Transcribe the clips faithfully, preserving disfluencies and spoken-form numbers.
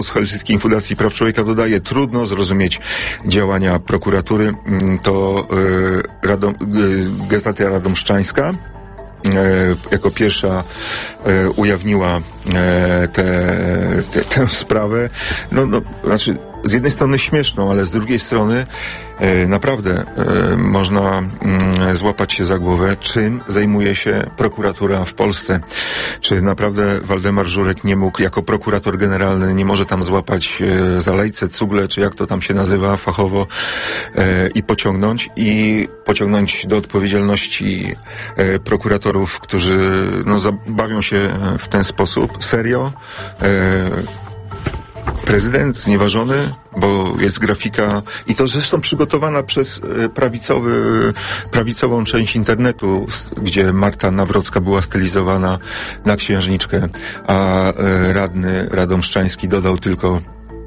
z Helsińskiej Fundacji Praw Człowieka dodaje, trudno zrozumieć działania prokuratury. To e, Radom, e, Gazeta Radomszczańska e, jako pierwsza e, ujawniła e, te, te, tę sprawę. No, no, znaczy z jednej strony śmieszną, ale z drugiej strony e, naprawdę e, można mm, złapać się za głowę, czym zajmuje się prokuratura w Polsce. Czy naprawdę Waldemar Żurek nie mógł, jako prokurator generalny, nie może tam złapać e, za lejce, cugle, czy jak to tam się nazywa fachowo, e, i pociągnąć, i pociągnąć do odpowiedzialności e, prokuratorów, którzy no, zabawią się w ten sposób. Serio? E, Prezydent znieważony, bo jest grafika i to zresztą przygotowana przez prawicowy, prawicową część internetu, gdzie Marta Nawrocka była stylizowana na księżniczkę, a radny radomszczański dodał tylko,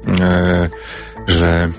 że,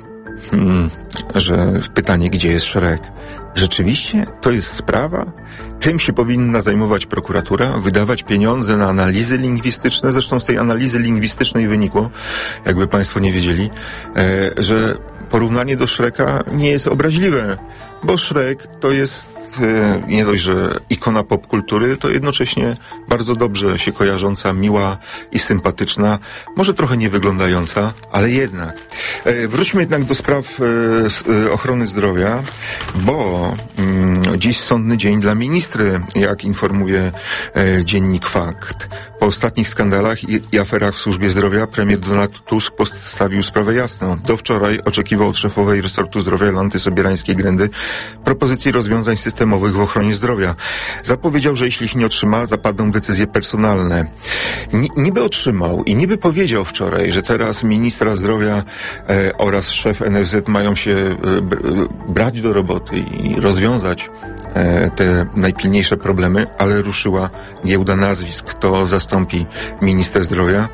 że pytanie, gdzie jest Szrek? Rzeczywiście to jest sprawa? Tym się powinna zajmować prokuratura, wydawać pieniądze na analizy lingwistyczne. Zresztą z tej analizy lingwistycznej wynikło, jakby państwo nie wiedzieli, e, że porównanie do Szreka nie jest obraźliwe, bo Szrek to jest e, nie dość, że ikona popkultury, to jednocześnie bardzo dobrze się kojarząca, miła i sympatyczna, może trochę nie wyglądająca, ale jednak. E, wróćmy jednak do spraw e, ochrony zdrowia, bo mm, dziś sądny dzień dla ministry, jak informuje e, dziennik Fakt. Po ostatnich skandalach i, i aferach w służbie zdrowia premier Donald Tusk postawił sprawę jasno. Do wczoraj oczekiwał od szefowej resortu zdrowia Jolanty Sobierajskiej-Grędy propozycji rozwiązań systemowych w ochronie zdrowia. Zapowiedział, że jeśli ich nie otrzyma, zapadną decyzje personalne. N- niby otrzymał i niby powiedział wczoraj, że teraz ministra zdrowia e, oraz szef N F Z mają się e, b- brać do roboty i rozwiązać e, te najpilniejsze problemy, ale ruszyła giełda nazwisk. Kto zastąpi minister zdrowia?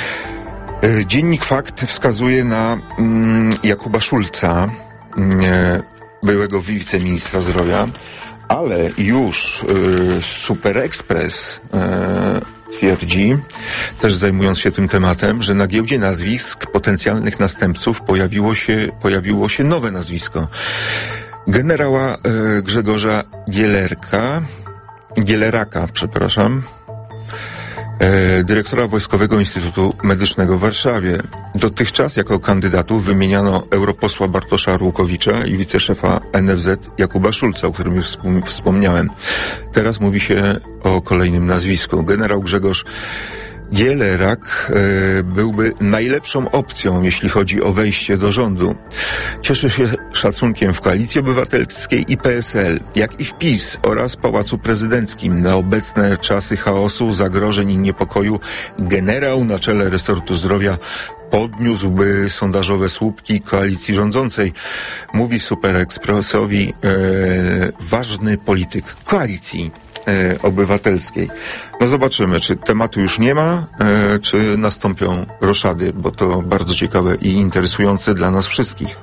E, dziennik Fakt wskazuje na mm, Jakuba Szulca, e, byłego wiceministra zdrowia, ale już y, Super Express y, twierdzi, też zajmując się tym tematem, że na giełdzie nazwisk potencjalnych następców pojawiło się, pojawiło się nowe nazwisko. Generała y, Grzegorza Gielerka, Gieleraka, przepraszam, dyrektora Wojskowego Instytutu Medycznego w Warszawie. Dotychczas jako kandydatów wymieniano europosła Bartosza Rółkowicza i wiceszefa N F Z Jakuba Szulca, o którym już wspomniałem. Teraz mówi się o kolejnym nazwisku. Generał Grzegorz Gielerak e, byłby najlepszą opcją, jeśli chodzi o wejście do rządu. Cieszy się szacunkiem w Koalicji Obywatelskiej i P S L, jak i w PiS oraz Pałacu Prezydenckim. Na obecne czasy chaosu, zagrożeń i niepokoju generał na czele resortu zdrowia podniósłby sondażowe słupki koalicji rządzącej. Mówi Super Expressowi e, ważny polityk koalicji e, obywatelskiej. No zobaczymy, czy tematu już nie ma, e, czy nastąpią roszady, bo to bardzo ciekawe i interesujące dla nas wszystkich.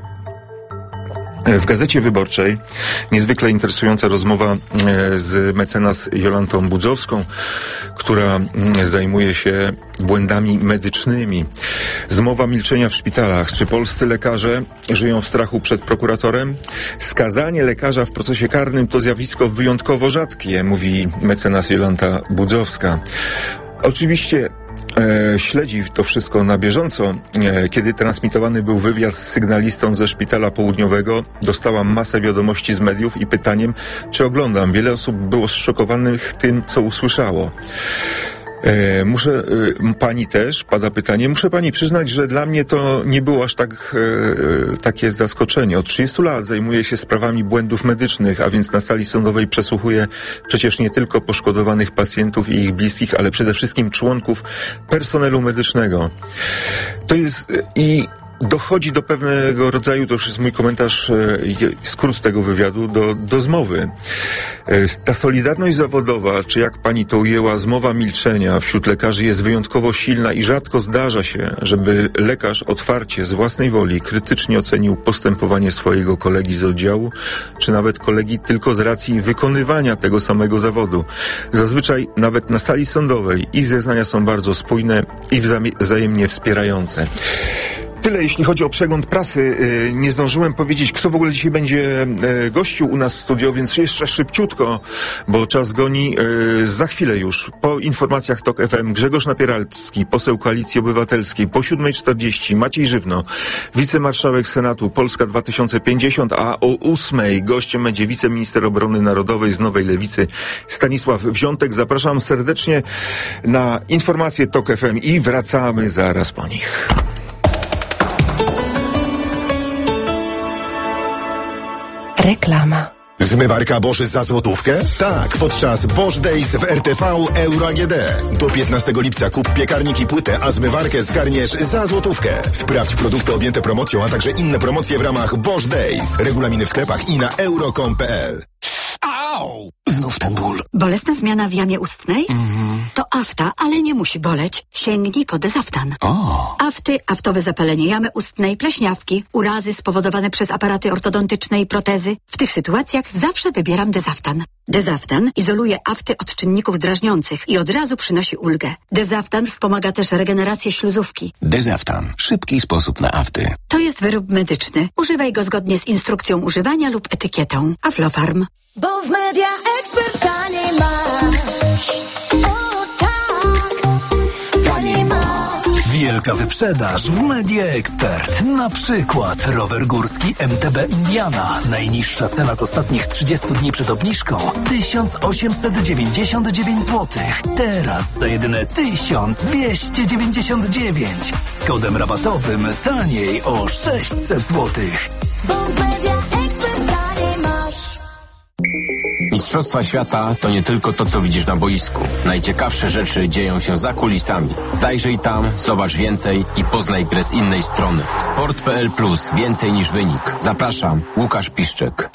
W Gazecie Wyborczej niezwykle interesująca rozmowa z mecenas Jolantą Budzowską, która zajmuje się błędami medycznymi. Zmowa milczenia w szpitalach. Czy polscy lekarze żyją w strachu przed prokuratorem? Skazanie lekarza w procesie karnym to zjawisko wyjątkowo rzadkie, mówi mecenas Jolanta Budzowska. Oczywiście E, śledzi to wszystko na bieżąco. E, kiedy transmitowany był wywiad z sygnalistą ze Szpitala Południowego, dostałam masę wiadomości z mediów i pytaniem, czy oglądam. Wiele osób było zszokowanych tym, co usłyszało. E, muszę, e, pani też, pada pytanie, muszę pani przyznać, że dla mnie to nie było aż tak e, takie zaskoczenie. Od trzydziestu lat zajmuję się sprawami błędów medycznych, a więc na sali sądowej przesłuchuję przecież nie tylko poszkodowanych pacjentów i ich bliskich, ale przede wszystkim członków personelu medycznego. To jest i dochodzi do pewnego rodzaju, to już jest mój komentarz, skrót tego wywiadu, do, do zmowy. Ta solidarność zawodowa, czy jak pani to ujęła, zmowa milczenia wśród lekarzy jest wyjątkowo silna i rzadko zdarza się, żeby lekarz otwarcie, z własnej woli, krytycznie ocenił postępowanie swojego kolegi z oddziału, czy nawet kolegi tylko z racji wykonywania tego samego zawodu. Zazwyczaj nawet na sali sądowej ich zeznania są bardzo spójne i wzajemnie wspierające. Tyle, jeśli chodzi o przegląd prasy. Nie zdążyłem powiedzieć, kto w ogóle dzisiaj będzie gościł u nas w studio, więc jeszcze szybciutko, bo czas goni. Za chwilę już, po informacjach TOK F M, Grzegorz Napieralski, poseł Koalicji Obywatelskiej, po siódmej czterdzieści Maciej Żywno, wicemarszałek Senatu Polska dwa tysiące pięćdziesiąt, a o ósmej gościem będzie wiceminister obrony narodowej z Nowej Lewicy Stanisław Wziątek. Zapraszam serdecznie na informacje TOK F M i wracamy zaraz po nich. Reklama. Zmywarka Bosch za złotówkę? Tak, podczas Bosch Days w R T V Euro A G D. Do piętnastego lipca kup piekarnik i płytę, a zmywarkę zgarniesz za złotówkę. Sprawdź produkty objęte promocją, a także inne promocje w ramach Bosch Days. Regulaminy w sklepach i na euro kropka com kropka p l. Au! Znów ten ból. Bolesna zmiana w jamie ustnej? Mhm. To afta, ale nie musi boleć. Sięgnij po Dezaftan. O! Afty, aftowe zapalenie jamy ustnej, pleśniawki, urazy spowodowane przez aparaty ortodontyczne i protezy. W tych sytuacjach zawsze wybieram Dezaftan. Dezaftan izoluje afty od czynników drażniących i od razu przynosi ulgę. Dezaftan wspomaga też regenerację śluzówki. Dezaftan. Szybki sposób na afty. To jest wyrób medyczny. Używaj go zgodnie z instrukcją używania lub etykietą. Aflofarm. Bo w Media Expert taniej masz. O tak, taniej masz. Wielka wyprzedaż w Media Expert. Na przykład rower górski M T B Indiana. Najniższa cena z ostatnich trzydziestu dni przed obniżką tysiąc osiemset dziewięćdziesiąt dziewięć złotych. Teraz za jedyne tysiąc dwieście dziewięćdziesiąt dziewięć. Z kodem rabatowym taniej o sześćset złotych. Bo w Media Expert taniej masz. Mistrzostwa świata to nie tylko to, co widzisz na boisku. Najciekawsze rzeczy dzieją się za kulisami. Zajrzyj tam, zobacz więcej i poznaj grę z innej strony. Sport kropka p l plus. Więcej niż wynik. Zapraszam, Łukasz Piszczek.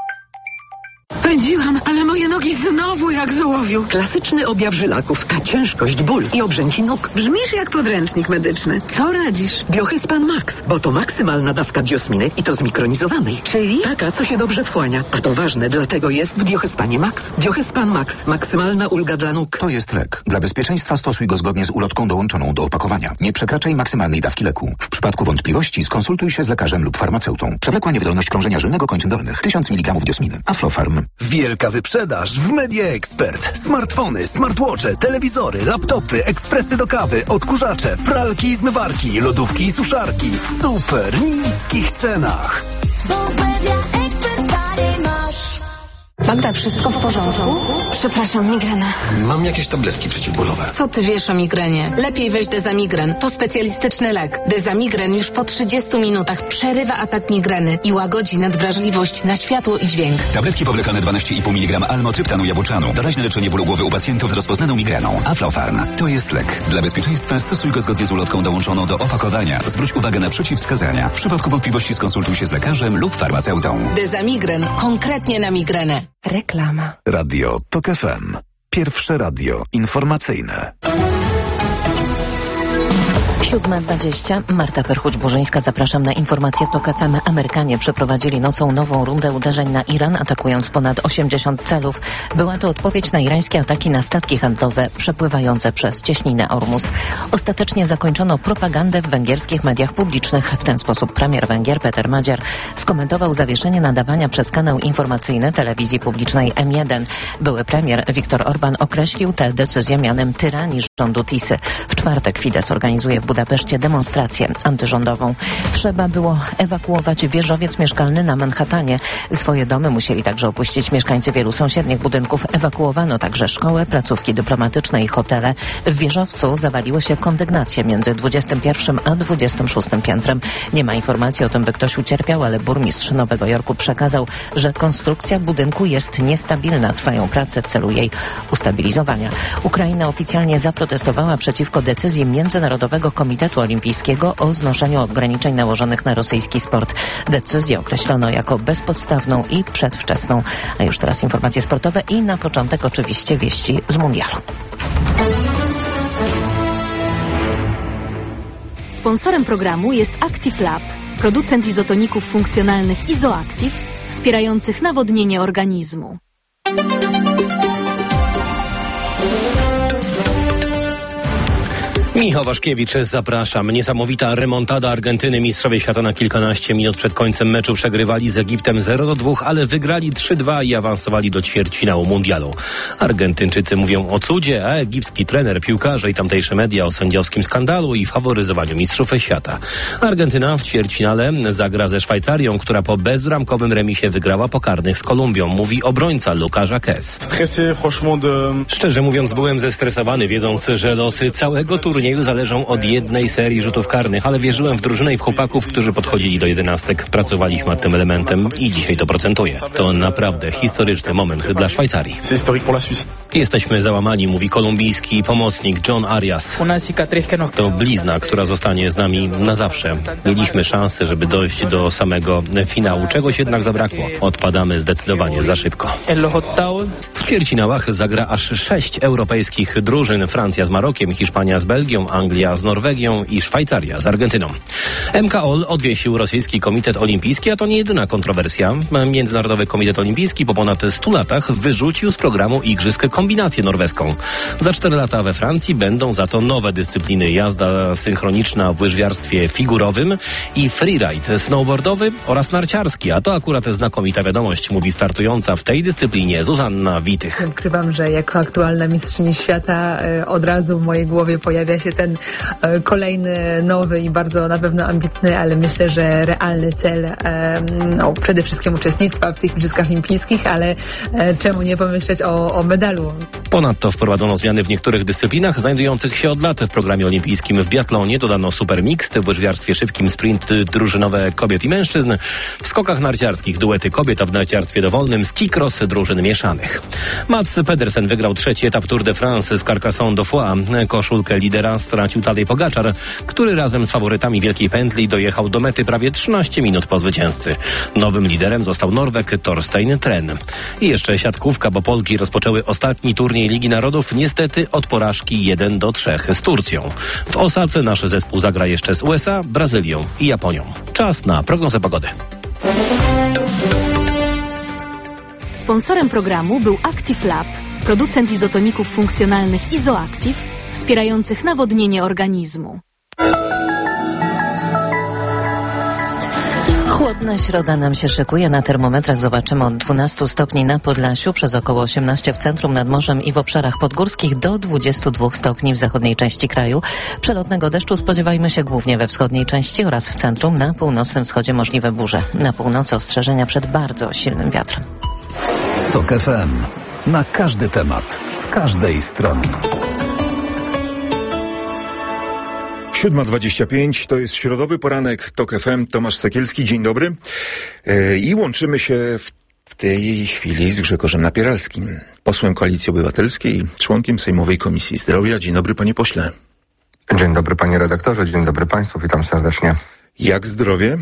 Pędziłam, ale moje nogi znowu jak z ołowiu. Klasyczny objaw żylaków, a ciężkość, ból i obrzęki nóg. Brzmisz jak podręcznik medyczny. Co radzisz? Biohyspan Max, bo to maksymalna dawka biosminy i to zmikronizowanej. Czyli? Taka, co się dobrze wchłania. A to ważne, dlatego jest w Biohyspanie Max. Biohyspan Max. Maksymalna ulga dla nóg. To jest lek. Dla bezpieczeństwa stosuj go zgodnie z ulotką dołączoną do opakowania. Nie przekraczaj maksymalnej dawki leku. W przypadku wątpliwości skonsultuj się z lekarzem lub farmaceutą. Przewlekła niewydolność krążenia żylnego kończyn dolnych. tysiąc miligramów biosminy. Aflofarm. Wielka wyprzedaż w Media Expert. Smartfony, smartwatche, telewizory, laptopy, ekspresy do kawy, odkurzacze, pralki i zmywarki, lodówki i suszarki w super niskich cenach. Bo w Media Expert taniej masz. Magda, wszystko w porządku? Przepraszam, migrena. Mam jakieś tabletki przeciwbólowe. Co ty wiesz o migrenie? Lepiej weź Dezamigren. To specjalistyczny lek. Dezamigren już po trzydziestu minutach przerywa atak migreny i łagodzi nadwrażliwość na światło i dźwięk. Tabletki powlekane dwanaście i pół miligrama almotryptanu jabłczanu. Doraźne leczenie bólu głowy u pacjentów z rozpoznaną migreną. Aflofarm. To jest lek. Dla bezpieczeństwa stosuj go zgodnie z ulotką dołączoną do opakowania. Zwróć uwagę na przeciwwskazania. W przypadku wątpliwości skonsultuj się z lekarzem lub farmaceutą. Dezamigren. Konkretnie na migrenę. Reklama. Radio TOK F M. Pierwsze radio informacyjne. siódma dwadzieścia. Marta Perchuć-Burzyńska. Zapraszam na informację TOK F M. Amerykanie przeprowadzili nocą nową rundę uderzeń na Iran, atakując ponad osiemdziesiąt celów. Była to odpowiedź na irańskie ataki na statki handlowe przepływające przez cieśninę Ormus. Ostatecznie zakończono propagandę w węgierskich mediach publicznych. W ten sposób premier Węgier Peter Madziar skomentował zawieszenie nadawania przez kanał informacyjny telewizji publicznej M jeden. Były premier Viktor Orban określił tę decyzję mianem tyranii rządu Tisy. W czwartek Fidesz organizuje w Budapeszcie demonstrację antyrządową. Trzeba było ewakuować wieżowiec mieszkalny na Manhattanie. Swoje domy musieli także opuścić mieszkańcy wielu sąsiednich budynków. Ewakuowano także szkołę, placówki dyplomatyczne i hotele. W wieżowcu zawaliły się kondygnacje między dwudziestym pierwszym a dwudziestym szóstym piętrem. Nie ma informacji o tym, by ktoś ucierpiał, ale burmistrz Nowego Jorku przekazał, że konstrukcja budynku jest niestabilna. Trwają prace w celu jej ustabilizowania. Ukraina oficjalnie zaprotestowała przeciwko decyzji Międzynarodowego Komitetu Komitetu Olimpijskiego o znoszeniu ograniczeń nałożonych na rosyjski sport. Decyzję określono jako bezpodstawną i przedwczesną. A już teraz informacje sportowe i na początek oczywiście wieści z mundialu. Sponsorem programu jest Active Lab, producent izotoników funkcjonalnych Izoactive, wspierających nawodnienie organizmu. Michał Waszkiewicz, zapraszam. Niesamowita remontada Argentyny. Mistrzowie świata na kilkanaście minut przed końcem meczu przegrywali z Egiptem zero do dwóch, ale wygrali trzy dwa i awansowali do ćwierćfinału mundialu. Argentyńczycy mówią o cudzie, a egipski trener, piłkarze i tamtejsze media o sędziowskim skandalu i faworyzowaniu mistrzów świata. Argentyna w ćwierćfinale zagra ze Szwajcarią, która po bezbramkowym remisie wygrała po karnych z Kolumbią, mówi obrońca Lucas Jaquez. Szczerze mówiąc, byłem zestresowany, wiedząc, że losy całego turnieju zależą od jednej serii rzutów karnych, ale wierzyłem w drużynę i w chłopaków, którzy podchodzili do jedenastek. Pracowaliśmy nad tym elementem i dzisiaj to procentuje. To naprawdę historyczny moment dla Szwajcarii. Jesteśmy załamani, mówi kolumbijski pomocnik John Arias. To blizna, która zostanie z nami na zawsze. Mieliśmy szansę, żeby dojść do samego finału. Czegoś jednak zabrakło. Odpadamy zdecydowanie za szybko. W ćwierćfinałach zagra aż sześć europejskich drużyn. Francja z Marokiem, Hiszpania z Belgią, Anglia z Norwegią i Szwajcaria z Argentyną. M K O L odwiesił rosyjski komitet olimpijski, a to nie jedyna kontrowersja. Międzynarodowy Komitet Olimpijski po ponad stu latach wyrzucił z programu igrzysk kombinację norweską. Za cztery lata we Francji będą za to nowe dyscypliny: jazda synchroniczna w łyżwiarstwie figurowym i freeride snowboardowy oraz narciarski, a to akurat znakomita wiadomość, mówi startująca w tej dyscyplinie Zuzanna Witych. Nie ukrywam, że jako aktualna mistrzyni świata od razu w mojej głowie pojawia się ten kolejny, nowy i bardzo na pewno ambitny, ale myślę, że realny cel, no, przede wszystkim uczestnictwa w tych Igrzyskach Olimpijskich, ale czemu nie pomyśleć o, o medalu. Ponadto wprowadzono zmiany w niektórych dyscyplinach znajdujących się od lat w programie olimpijskim. W biatlonie dodano super mixed, w łyżwiarstwie szybkim sprint drużynowe kobiet i mężczyzn, w skokach narciarskich duety kobiet, a w narciarstwie dowolnym ski cross drużyn mieszanych. Mats Pedersen wygrał trzeci etap Tour de France z Carcassonne do Foix. Koszulkę lidera stracił Tadej Pogaczar, który razem z faworytami Wielkiej Pętli dojechał do mety prawie trzynaście minut po zwycięzcy. Nowym liderem został Norweg Torstein Tren. I jeszcze siatkówka, bo Polki rozpoczęły ostatni turniej Ligi Narodów niestety od porażki jeden do trzech z Turcją. W Osace nasz zespół zagra jeszcze z U S A, Brazylią i Japonią. Czas na prognozę pogody. Sponsorem programu był Active Lab, producent izotoników funkcjonalnych Izoactive, wspierających nawodnienie organizmu. Chłodna środa nam się szykuje. Na termometrach zobaczymy od dwunastu stopni na Podlasiu, przez około osiemnaście w centrum, nad morzem i w obszarach podgórskich, do dwudziestu dwóch stopni w zachodniej części kraju. Przelotnego deszczu spodziewajmy się głównie we wschodniej części oraz w centrum. Na północnym wschodzie możliwe burze. Na północy ostrzeżenia przed bardzo silnym wiatrem. Tok F M. Na każdy temat, z każdej strony. siódma dwadzieścia pięć, to jest środowy poranek Tok F M, Tomasz Sekielski, dzień dobry. Yy, I łączymy się w, w tej chwili z Grzegorzem Napieralskim, posłem Koalicji Obywatelskiej, członkiem Sejmowej Komisji Zdrowia. Dzień dobry, panie pośle. Dzień dobry, panie redaktorze, dzień dobry państwu, witam serdecznie. Jak zdrowie?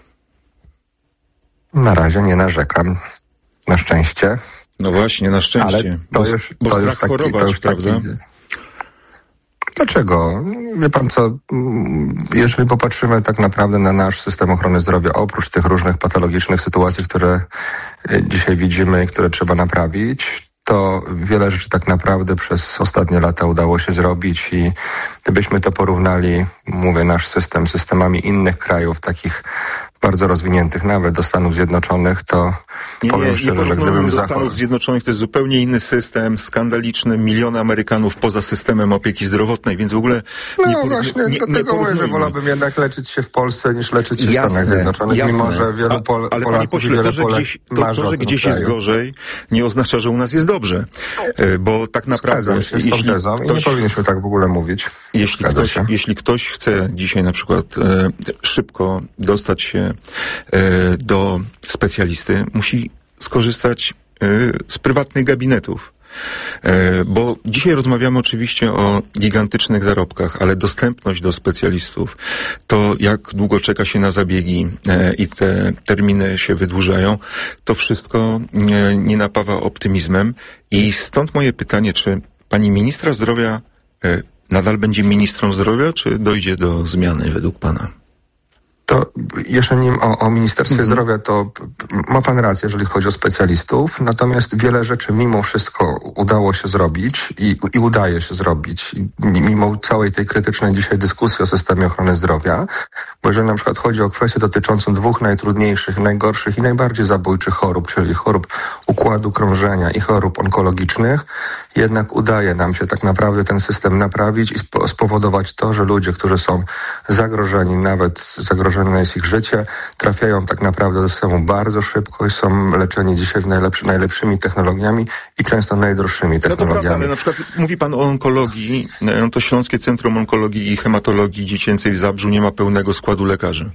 Na razie nie narzekam, na szczęście. No właśnie, na szczęście. Ale to bo, już, bo to strach już taki, chorować, to już prawda? Taki... Dlaczego? Wie pan co, jeżeli popatrzymy tak naprawdę na nasz system ochrony zdrowia, oprócz tych różnych patologicznych sytuacji, które dzisiaj widzimy i które trzeba naprawić, to wiele rzeczy tak naprawdę przez ostatnie lata udało się zrobić i gdybyśmy to porównali, mówię, nasz system z systemami innych krajów, takich bardzo rozwiniętych, nawet do Stanów Zjednoczonych, to nie, powiem nie, szczerze, nie że gdybym do zachor... Stanów Zjednoczonych, to jest zupełnie inny system, skandaliczny, miliony Amerykanów poza systemem opieki zdrowotnej, więc w ogóle nie No porównu- właśnie, nie, dlatego nie mówię, że wolałbym jednak leczyć się w Polsce niż leczyć się Jasne, w Stanach Zjednoczonych, jasne. mimo że wielu Pol- A, ale Polaków panie pośle, wiele to, że Polek gdzieś, to, marzy to, że o tym gdzieś kraju. jest gorzej, nie oznacza, że u nas jest dobrze. E, Bo tak naprawdę, Zgadzam się z tą jeśli tezą i ktoś, nie powinniśmy tak w ogóle mówić. jeśli Zgadza ktoś, się. jeśli ktoś chce dzisiaj na przykład e, szybko dostać się e, do specjalisty, musi skorzystać e, z prywatnych gabinetów. Bo dzisiaj rozmawiamy oczywiście o gigantycznych zarobkach, ale dostępność do specjalistów, to jak długo czeka się na zabiegi i te terminy się wydłużają, to wszystko nie, nie napawa optymizmem. I stąd moje pytanie, czy pani ministra zdrowia nadal będzie ministrą zdrowia, czy dojdzie do zmiany według pana? To jeszcze nim o, o Ministerstwie mhm. Zdrowia, to ma pan rację, jeżeli chodzi o specjalistów, natomiast wiele rzeczy mimo wszystko udało się zrobić i, i udaje się zrobić, I, mimo całej tej krytycznej dzisiaj dyskusji o systemie ochrony zdrowia, bo jeżeli na przykład chodzi o kwestię dotyczącą dwóch najtrudniejszych, najgorszych i najbardziej zabójczych chorób, czyli chorób układu krążenia i chorób onkologicznych, jednak udaje nam się tak naprawdę ten system naprawić i spo, spowodować to, że ludzie, którzy są zagrożeni, nawet zagrożeni jest ich życie, trafiają tak naprawdę do systemu bardzo szybko i są leczeni dzisiaj w najlepszy, najlepszymi technologiami i często najdroższymi technologiami. No to prawda, ale na przykład mówi pan o onkologii, no to Śląskie Centrum Onkologii i Hematologii Dziecięcej w Zabrzu nie ma pełnego składu lekarzy.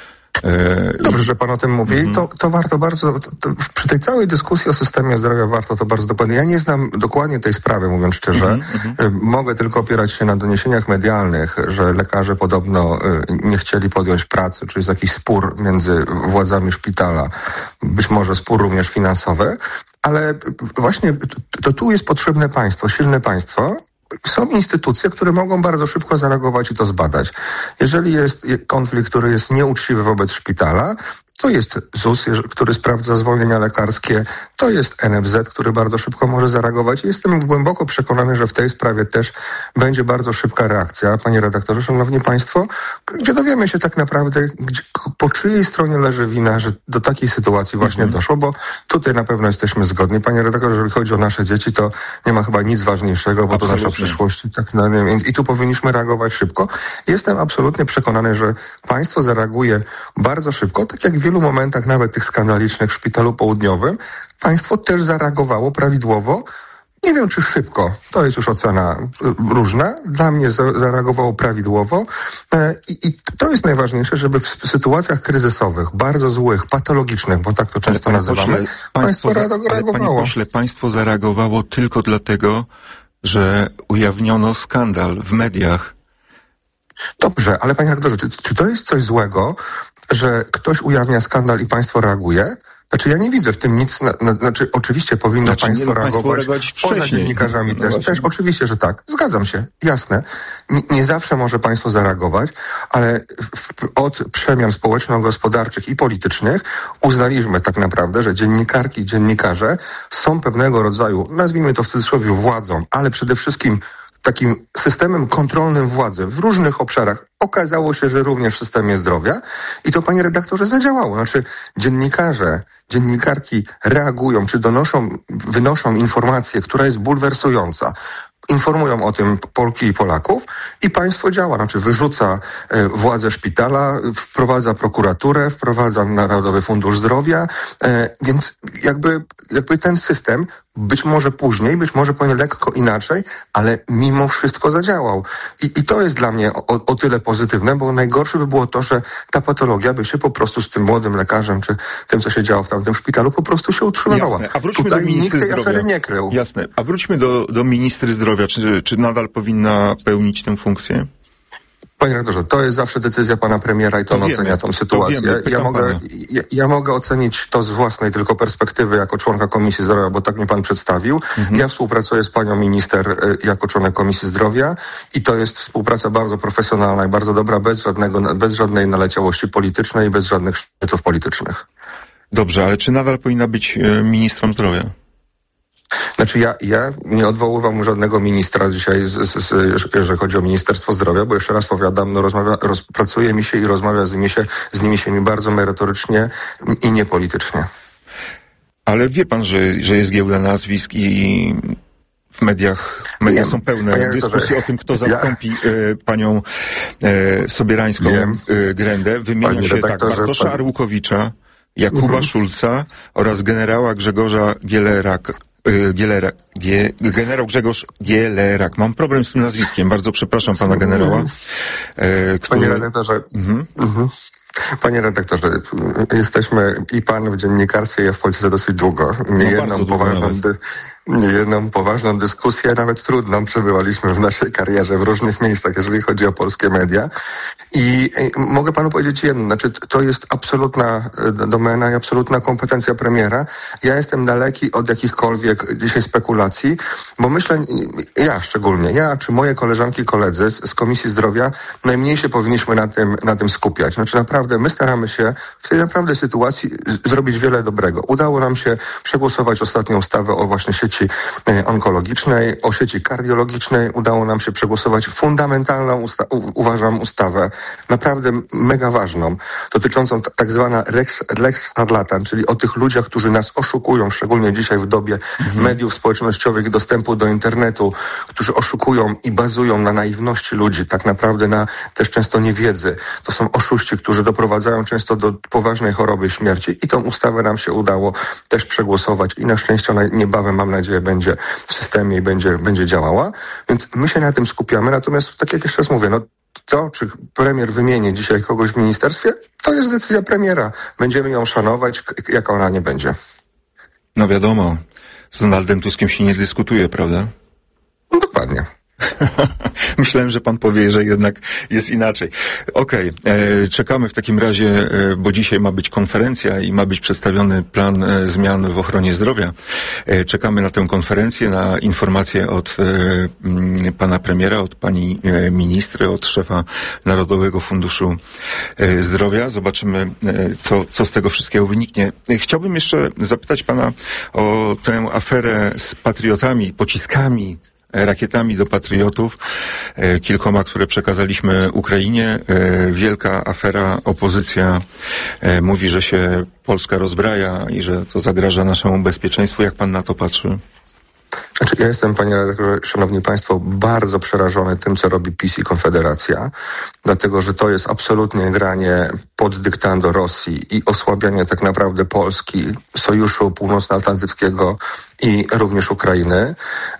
Dobrze, że pan o tym mówi. Mhm. To, to warto bardzo, to, to przy tej całej dyskusji o systemie zdrowia warto to bardzo dokładnie. Ja nie znam dokładnie tej sprawy, mówiąc szczerze. Mhm. Mogę tylko opierać się na doniesieniach medialnych, że lekarze podobno nie chcieli podjąć pracy, czyli jest jakiś spór między władzami szpitala, być może spór również finansowy, ale właśnie to tu jest potrzebne państwo, silne państwo. Są instytucje, które mogą bardzo szybko zareagować i to zbadać. Jeżeli jest konflikt, który jest nieuczciwy wobec szpitala, to jest Z U S, który sprawdza zwolnienia lekarskie, to jest N F Z, który bardzo szybko może zareagować. Jestem głęboko przekonany, że w tej sprawie też będzie bardzo szybka reakcja, panie redaktorze, szanowni państwo, gdzie dowiemy się tak naprawdę, gdzie, po czyjej stronie leży wina, że do takiej sytuacji właśnie mhm. doszło, bo tutaj na pewno jesteśmy zgodni. Panie redaktorze, jeżeli chodzi o nasze dzieci, to nie ma chyba nic ważniejszego, bo absolutnie. To nasza przyszłość. Tak, no, więc i tu powinniśmy reagować szybko. Jestem absolutnie przekonany, że państwo zareaguje bardzo szybko, tak jak w wielu momentach, nawet tych skandalicznych w Szpitalu Południowym, państwo też zareagowało prawidłowo. Nie wiem, czy szybko, to jest już ocena różna. Dla mnie zareagowało prawidłowo I, i to jest najważniejsze, żeby w sytuacjach kryzysowych, bardzo złych, patologicznych, bo tak to często ale nazywamy, pośle, państwo za, reagowało. Ale panie pośle, państwo zareagowało tylko dlatego, że ujawniono skandal w mediach. Dobrze, ale panie redaktorze, czy, czy to jest coś złego, że ktoś ujawnia skandal i państwo reaguje? Znaczy ja nie widzę w tym nic, na, na, znaczy oczywiście powinno znaczy, państwo nie, no, reagować państwo poza dziennikarzami no, też, właśnie. też. Oczywiście, że tak. Zgadzam się. Jasne. Nie, nie zawsze może państwo zareagować, ale w, od przemian społeczno-gospodarczych i politycznych uznaliśmy tak naprawdę, że dziennikarki i dziennikarze są pewnego rodzaju, nazwijmy to w cudzysłowie władzą, ale przede wszystkim takim systemem kontrolnym władzy w różnych obszarach. Okazało się, że również w systemie zdrowia i to, panie redaktorze, zadziałało. Znaczy dziennikarze, dziennikarki reagują, czy donoszą, wynoszą informację, która jest bulwersująca. Informują o tym Polki i Polaków i państwo działa, znaczy wyrzuca e, władzę szpitala, wprowadza prokuraturę, wprowadza Narodowy Fundusz Zdrowia, e, więc jakby, jakby ten system być może później, być może powinien lekko inaczej, ale mimo wszystko zadziałał. I, i to jest dla mnie o, o tyle pozytywne, bo najgorsze by było to, że ta patologia by się po prostu z tym młodym lekarzem, czy tym, co się działo w tamtym szpitalu, po prostu się utrzymywała. Jasne. A wróćmy Tutaj do ministry nikt tej zdrowia. afery nie krył. Jasne. A wróćmy do, do ministry zdrowia. Czy, czy nadal powinna pełnić tę funkcję? Panie redaktorze, to jest zawsze decyzja pana premiera i to on wiemy, ocenia tą sytuację. Wiemy, ja, mogę, ja, ja mogę ocenić to z własnej tylko perspektywy jako członka Komisji Zdrowia, bo tak mnie pan przedstawił. Mhm. Ja współpracuję z panią minister jako członek Komisji Zdrowia i to jest współpraca bardzo profesjonalna i bardzo dobra, bez żadnego, bez żadnej naleciałości politycznej i bez żadnych szczytów politycznych. Dobrze, ale czy nadal powinna być ministrem zdrowia? Znaczy ja, ja nie odwoływam żadnego ministra dzisiaj, z, z, z, jeżeli chodzi o Ministerstwo Zdrowia, bo jeszcze raz powiadam, no rozmawia, roz, pracuje mi się i rozmawia z nimi się, z nimi się mi bardzo merytorycznie i niepolitycznie. Ale wie pan, że, że jest giełda nazwisk i w mediach, media wiem, są pełne dyskusji o tym, kto zastąpi ja, e, panią e, Sobierańską e, Grendę. Wymienia się tak Bartosza pan... Arłukowicza, Jakuba mhm. Szulca oraz generała Grzegorza Gieleraka. Gielera, Gie, generał Grzegorz Gielerak. Mam problem z tym nazwiskiem. Bardzo przepraszam pana generała. E, który... Panie redaktorze, mhm. Mhm. Panie redaktorze, jesteśmy i pan w dziennikarstwie, i ja w polityce dosyć długo. Nie no jedną poważną, dy, jedną poważną dyskusję, nawet trudną, przebywaliśmy w naszej karierze w różnych miejscach, jeżeli chodzi o polskie media. I, i mogę panu powiedzieć jedno, znaczy to jest absolutna domena i absolutna kompetencja premiera. Ja jestem daleki od jakichkolwiek dzisiaj spekulacji, bo myślę, ja szczególnie, ja czy moje koleżanki i koledzy z, z Komisji Zdrowia najmniej się powinniśmy na tym, na tym skupiać. Znaczy naprawdę my staramy się w tej naprawdę sytuacji z, zrobić wiele dobrego. Udało nam się przegłosować ostatnią ustawę o właśnie sieci onkologicznej, o sieci kardiologicznej. Udało nam się przegłosować fundamentalną, usta- u- uważam, ustawę, naprawdę mega ważną, dotyczącą t- tak zwana Lex, Lex Szarlatan, czyli o tych ludziach, którzy nas oszukują, szczególnie dzisiaj w dobie mhm. mediów społecznościowych i dostępu do internetu, którzy oszukują i bazują na naiwności ludzi, tak naprawdę na też często niewiedzy. To są oszuści, którzy doprowadzają często do poważnej choroby i śmierci. I tą ustawę nam się udało też przegłosować i na szczęście ona niebawem, mam nadzieję, będzie w systemie i będzie, będzie działała. Więc my się na tym skupiamy. Natomiast, tak jak jeszcze raz mówię, no to, czy premier wymieni dzisiaj kogoś w ministerstwie, to jest decyzja premiera. Będziemy ją szanować, jaka ona nie będzie. No wiadomo, z Donaldem Tuskiem się nie dyskutuje, prawda? No dokładnie. Myślałem, że pan powie, że jednak jest inaczej. Okej, okay. Czekamy w takim razie, e, bo dzisiaj ma być konferencja i ma być przedstawiony plan e, zmian w ochronie zdrowia. E, czekamy na tę konferencję, na informacje od e, m, pana premiera, od pani e, ministry, od szefa Narodowego Funduszu e, Zdrowia. Zobaczymy, e, co, co z tego wszystkiego wyniknie. E, chciałbym jeszcze zapytać pana o tę aferę z patriotami, pociskami, rakietami do patriotów, e, kilkoma, które przekazaliśmy Ukrainie. E, wielka afera, opozycja e, mówi, że się Polska rozbraja i że to zagraża naszemu bezpieczeństwu. Jak pan na to patrzy? Znaczy, ja jestem, panie redaktorze, szanowni państwo, bardzo przerażony tym, co robi PiS i Konfederacja, dlatego, że to jest absolutnie granie pod dyktando Rosji i osłabianie tak naprawdę Polski, Sojuszu Północnoatlantyckiego i również Ukrainy.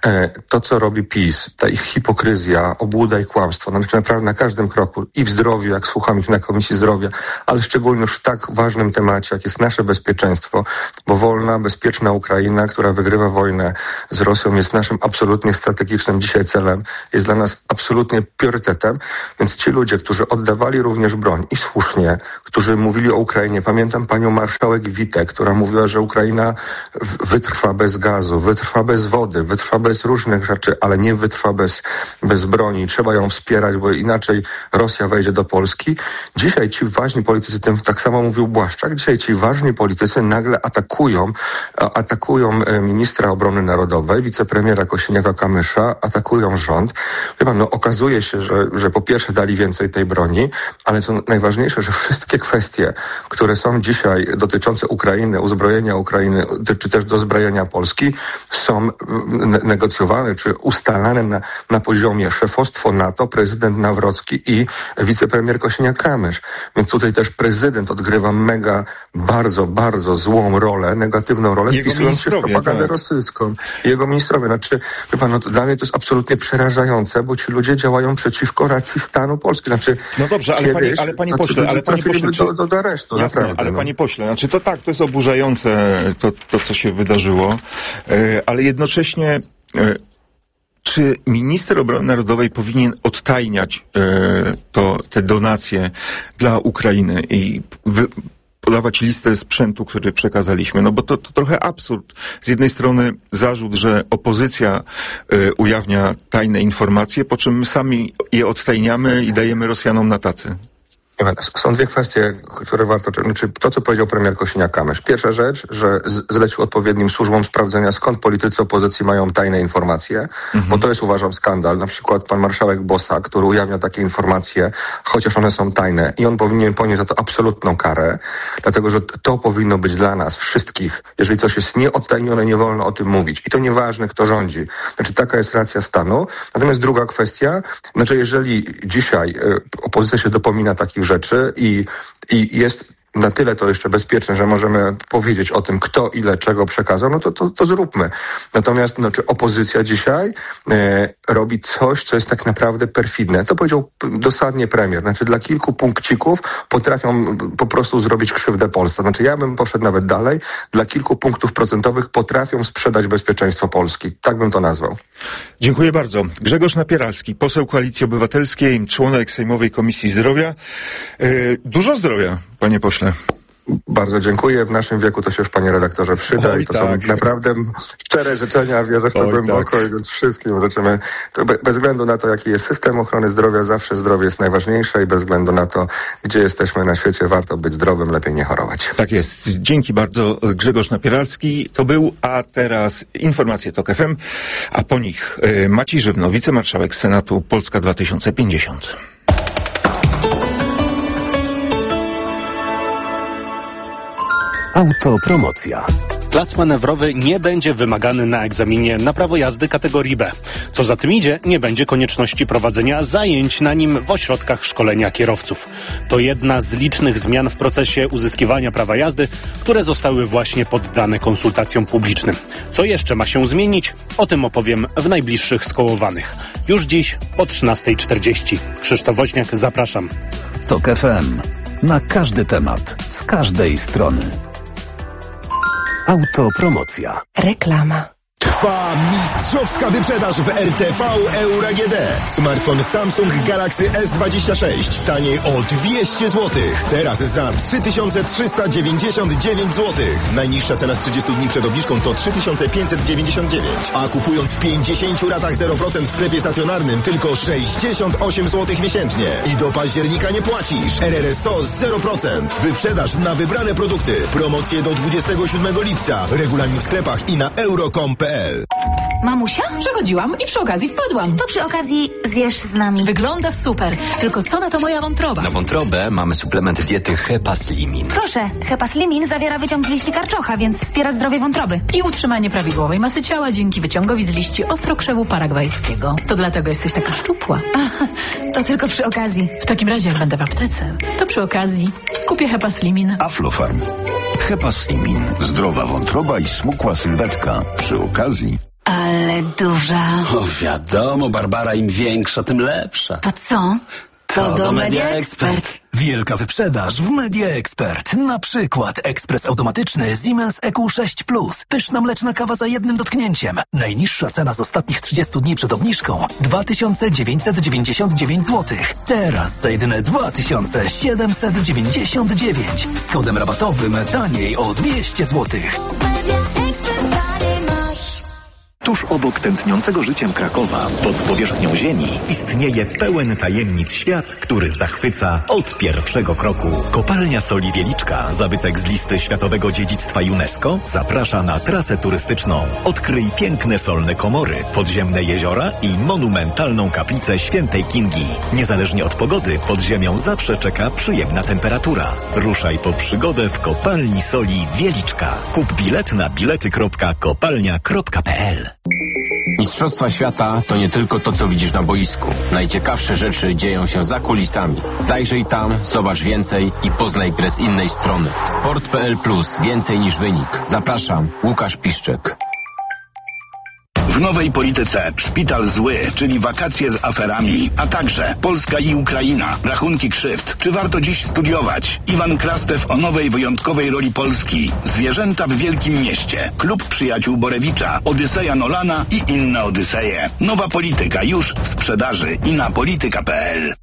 To, co robi PiS, ta ich hipokryzja, obłuda i kłamstwo, no naprawdę na każdym kroku, i w zdrowiu, jak słucham ich na Komisji Zdrowia, ale szczególnie już w tak ważnym temacie, jak jest nasze bezpieczeństwo, bo wolna, bezpieczna Ukraina, która wygrywa wojnę z Rosją, jest naszym absolutnie strategicznym dzisiaj celem, jest dla nas absolutnie priorytetem, więc ci ludzie, którzy oddawali również broń i słusznie, którzy mówili o Ukrainie, pamiętam panią marszałek Witek, która mówiła, że Ukraina wytrwa bez gazu, wytrwa bez wody, wytrwa bez różnych rzeczy, ale nie wytrwa bez, bez broni. Trzeba ją wspierać, bo inaczej Rosja wejdzie do Polski. Dzisiaj ci ważni politycy, tym tak samo mówił Błaszczak, dzisiaj ci ważni politycy nagle atakują, atakują ministra obrony narodowej, wicepremiera Kosiniaka-Kamysza, atakują rząd. Wie pan, no okazuje się, że, że po pierwsze dali więcej tej broni, ale co najważniejsze, że wszystkie kwestie, które są dzisiaj dotyczące Ukrainy, uzbrojenia Ukrainy, czy też dozbrojenia Polski, są negocjowane, czy ustalane na, na poziomie szefostwo NATO, prezydent Nawrocki i wicepremier Kosiniak-Kamysz. Więc tutaj też prezydent odgrywa mega, bardzo, bardzo złą rolę, negatywną rolę, wpisując się w propagandę tak. rosyjską. Jego ministrowie. Znaczy, wie pan, no to dla mnie to jest absolutnie przerażające, bo ci ludzie działają przeciwko racji stanu Polski. Znaczy, no dobrze, ale panie, ale panie pośle, ale panie pośle, do, do, do aresztu, jasne, naprawdę, ale no. panie pośle, znaczy to tak, to jest oburzające to, to co się wydarzyło, e, ale jednocześnie e, czy minister obrony narodowej powinien odtajniać e, to, te donacje dla Ukrainy i wy, podawać listę sprzętu, który przekazaliśmy, no bo to, to trochę absurd. Z jednej strony zarzut, że opozycja y, ujawnia tajne informacje, po czym my sami je odtajniamy i dajemy Rosjanom na tacy. Są dwie kwestie, które warto... Znaczy to, co powiedział premier Kosiniak-Kamysz. Pierwsza rzecz, że zlecił odpowiednim służbom sprawdzenia, skąd politycy opozycji mają tajne informacje, mhm. bo to jest, uważam, skandal. Na przykład pan marszałek Bosak, który ujawnia takie informacje, chociaż one są tajne i on powinien ponieść za to absolutną karę, dlatego, że to powinno być dla nas wszystkich. Jeżeli coś jest nieodtajnione, nie wolno o tym mówić. I to nieważne, kto rządzi. Znaczy, taka jest racja stanu. Natomiast druga kwestia, znaczy, jeżeli dzisiaj y, opozycja się dopomina takich rzeczy i, i jest na tyle to jeszcze bezpieczne, że możemy powiedzieć o tym, kto ile czego przekazał, no to, to, to zróbmy. Natomiast no, czy opozycja dzisiaj e, robi coś, co jest tak naprawdę perfidne? To powiedział dosadnie premier. Znaczy dla kilku punkcików potrafią po prostu zrobić krzywdę Polsce. Znaczy ja bym poszedł nawet dalej. Dla kilku punktów procentowych potrafią sprzedać bezpieczeństwo Polski. Tak bym to nazwał. Dziękuję bardzo. Grzegorz Napieralski, poseł Koalicji Obywatelskiej, członek Sejmowej Komisji Zdrowia. E, dużo zdrowia, panie pośle. Bardzo dziękuję. W naszym wieku to się już, panie redaktorze, przyda. Oj, i to tak. Są naprawdę szczere życzenia. Wierzę w to Oj, głęboko tak. i więc wszystkim życzymy. To be, bez względu na to, jaki jest system ochrony zdrowia, zawsze zdrowie jest najważniejsze i bez względu na to, gdzie jesteśmy na świecie, warto być zdrowym, lepiej nie chorować. Tak jest. Dzięki bardzo. Grzegorz Napieralski to był, a teraz informacje TOK F M, a po nich y, Maciej Żywno, wicemarszałek Senatu Polska dwa tysiące pięćdziesiąt. Autopromocja. Plac manewrowy nie będzie wymagany na egzaminie na prawo jazdy kategorii B. Co za tym idzie, nie będzie konieczności prowadzenia zajęć na nim w ośrodkach szkolenia kierowców. To jedna z licznych zmian w procesie uzyskiwania prawa jazdy, które zostały właśnie poddane konsultacjom publicznym. Co jeszcze ma się zmienić? O tym opowiem w najbliższych skołowanych. Już dziś po trzynastej czterdzieści. Krzysztof Woźniak, zapraszam. TOK F M. Na każdy temat, z każdej strony. Autopromocja. Reklama. Trwa mistrzowska wyprzedaż w R T V Euro A G D. Smartfon Samsung Galaxy S dwadzieścia sześć taniej o dwieście złotych. Teraz za trzy tysiące trzysta dziewięćdziesiąt dziewięć złotych. Najniższa cena z trzydziestu dni przed obniżką to trzy tysiące pięćset dziewięćdziesiąt dziewięć. A kupując w pięćdziesięciu ratach zero procent w sklepie stacjonarnym tylko sześćdziesiąt osiem złotych miesięcznie. I do października nie płacisz. R R S O zero procent. Wyprzedaż na wybrane produkty. Promocje do dwudziestego siódmego lipca. Regulamin w sklepach i na euro kropka com kropka p l. Mamusia? Przechodziłam i przy okazji wpadłam. To przy okazji zjesz z nami. Wygląda super. Tylko co na to moja wątroba? Na wątrobę mamy suplement diety Hepaslimin. Proszę, Hepaslimin zawiera wyciąg z liści karczocha, więc wspiera zdrowie wątroby. I utrzymanie prawidłowej masy ciała dzięki wyciągowi z liści ostrokrzewu paragwajskiego. To dlatego jesteś taka szczupła. A, to tylko przy okazji. W takim razie, jak będę w aptece, to przy okazji kupię Hepaslimin. Aflofarm. Hepaslimin. Zdrowa wątroba i smukła sylwetka. Przy okazji. Ale duża. O, wiadomo, Barbara, im większa, tym lepsza. To co? To, to do, do Media Media Expert. Expert. Wielka wyprzedaż w Media Expert. Na przykład ekspres automatyczny Siemens E Q sześć plus. Pyszna mleczna kawa za jednym dotknięciem. Najniższa cena z ostatnich trzydziestu dni przed obniżką dwa tysiące dziewięćset dziewięćdziesiąt dziewięć złotych. Teraz za jedyne dwa tysiące siedemset dziewięćdziesiąt dziewięć. Z kodem rabatowym taniej o dwieście złotych. Tuż obok tętniącego życiem Krakowa, pod powierzchnią ziemi, istnieje pełen tajemnic świat, który zachwyca od pierwszego kroku. Kopalnia Soli Wieliczka, zabytek z listy Światowego Dziedzictwa UNESCO, zaprasza na trasę turystyczną. Odkryj piękne solne komory, podziemne jeziora i monumentalną kaplicę Świętej Kingi. Niezależnie od pogody, pod ziemią zawsze czeka przyjemna temperatura. Ruszaj po przygodę w Kopalni Soli Wieliczka. Kup bilet na bilety kropka kopalnia kropka p l. Mistrzostwa świata to nie tylko to, co widzisz na boisku. Najciekawsze rzeczy dzieją się za kulisami. Zajrzyj tam, zobacz więcej i poznaj grę z innej strony. Sport kropka p l plus. Więcej niż wynik. Zapraszam, Łukasz Piszczek. W nowej polityce szpital zły, czyli wakacje z aferami, a także Polska i Ukraina, rachunki krzywd. Czy warto dziś studiować? Iwan Krastew o nowej wyjątkowej roli Polski. Zwierzęta w Wielkim Mieście. Klub Przyjaciół Borewicza. Odyseja Nolana i inne Odyseje. Nowa polityka już w sprzedaży i na polityka kropka p l.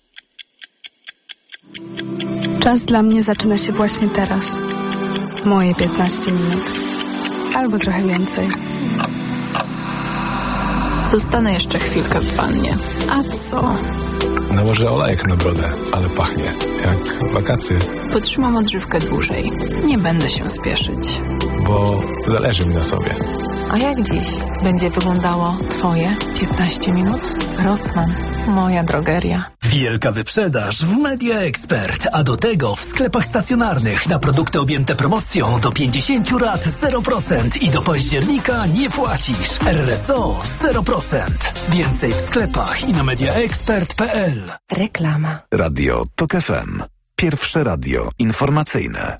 Czas dla mnie zaczyna się właśnie teraz. Moje piętnaście minut. Albo trochę więcej. Zostanę jeszcze chwilkę w wannie. A co? Nałożę olejek na brodę, ale pachnie jak wakacje. Potrzymam odżywkę dłużej. Nie będę się spieszyć. Bo zależy mi na sobie. A jak dziś będzie wyglądało twoje piętnaście minut? Rossmann, moja drogeria. Wielka wyprzedaż w Media Expert, a do tego w sklepach stacjonarnych na produkty objęte promocją do pięćdziesięciu rat zero procent i do października nie płacisz. R R S O zero procent. Więcej w sklepach i na mediaexpert kropka p l. Reklama. Radio TOK F M. Pierwsze radio informacyjne.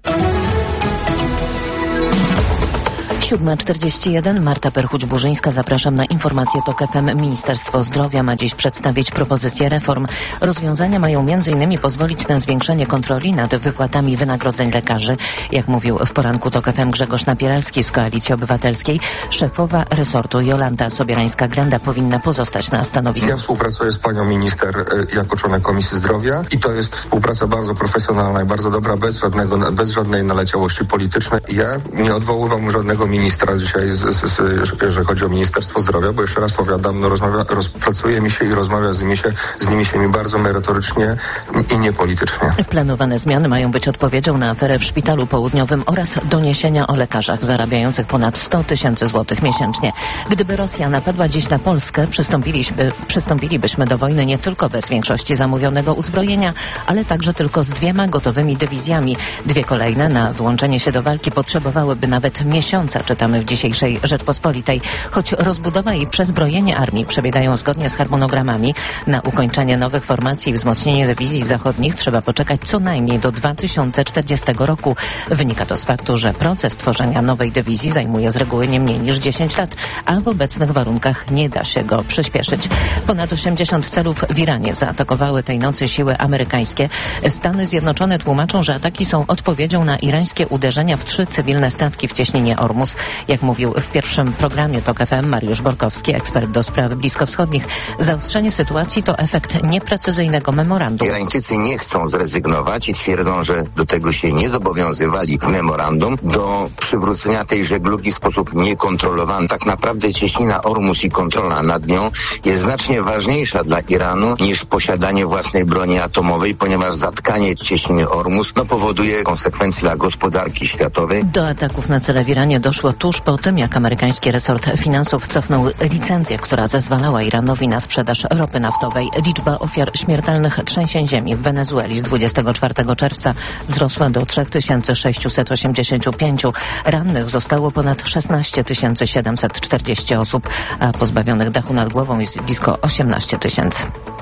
siódma czterdzieści jeden, Marta Perchuć-Burzyńska, zapraszam na informację TOK F M. Ministerstwo Zdrowia ma dziś przedstawić propozycje reform. Rozwiązania mają między innymi pozwolić na zwiększenie kontroli nad wypłatami wynagrodzeń lekarzy. Jak mówił w poranku TOK F M Grzegorz Napieralski z Koalicji Obywatelskiej, szefowa resortu Jolanta Sobierańska-Grenda powinna pozostać na stanowisku. Ja współpracuję z panią minister jako członek Komisji Zdrowia i to jest współpraca bardzo profesjonalna i bardzo dobra, bez żadnego, bez żadnej naleciałości politycznej. Ja nie odwoływam żadnego ministra dzisiaj, z, z, z, jeżeli chodzi o Ministerstwo Zdrowia, bo jeszcze raz powiadam, no rozmawia, rozpracuje mi się i rozmawia z nimi się, z nimi się mi bardzo merytorycznie i niepolitycznie. Planowane zmiany mają być odpowiedzią na aferę w Szpitalu Południowym oraz doniesienia o lekarzach zarabiających ponad sto tysięcy złotych miesięcznie. Gdyby Rosja napadła dziś na Polskę, przystąpiliśmy, przystąpilibyśmy do wojny nie tylko bez większości zamówionego uzbrojenia, ale także tylko z dwiema gotowymi dywizjami. Dwie kolejne na wyłączenie się do walki potrzebowałyby nawet miesiąca, czytamy w dzisiejszej Rzeczpospolitej. Choć rozbudowa i przezbrojenie armii przebiegają zgodnie z harmonogramami, na ukończenie nowych formacji i wzmocnienie dywizji zachodnich trzeba poczekać co najmniej do dwa tysiące czterdziestego roku. Wynika to z faktu, że proces tworzenia nowej dywizji zajmuje z reguły nie mniej niż dziesięć lat, a w obecnych warunkach nie da się go przyspieszyć. Ponad osiemdziesiąt celów w Iranie zaatakowały tej nocy siły amerykańskie. Stany Zjednoczone tłumaczą, że ataki są odpowiedzią na irańskie uderzenia w trzy cywilne statki w cieśninie Ormus. Jak mówił w pierwszym programie TOK F M Mariusz Borkowski, ekspert do spraw bliskowschodnich, zaostrzenie sytuacji to efekt nieprecyzyjnego memorandum. Irańczycy nie chcą zrezygnować i twierdzą, że do tego się nie zobowiązywali w memorandum, do przywrócenia tej żeglugi w sposób niekontrolowany. Tak naprawdę cieśnina Ormus i kontrola nad nią jest znacznie ważniejsza dla Iranu niż posiadanie własnej broni atomowej, ponieważ zatkanie cieśniny Ormus no, powoduje konsekwencje dla gospodarki światowej. Do ataków na cele w Iranie doszło tuż po tym, jak amerykański resort finansów cofnął licencję, która zezwalała Iranowi na sprzedaż ropy naftowej. Liczba ofiar śmiertelnych trzęsień ziemi w Wenezueli z dwudziestego czwartego czerwca wzrosła do trzy tysiące sześćset osiemdziesiąt pięć. Rannych zostało ponad szesnaście tysięcy siedemset czterdzieści osób, a pozbawionych dachu nad głową jest blisko osiemnaście tysięcy.